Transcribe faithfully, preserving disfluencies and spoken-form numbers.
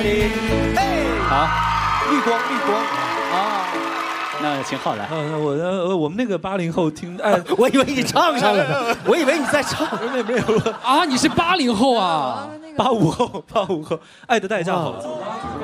好，绿光绿光啊，那秦昊来。 呃，我的我们那个八零后听，哎， 我以为你唱上了呢，我以为你在唱， 没有没有啊，你是八零后啊？ 八五后，八五后，《爱的代价》好听。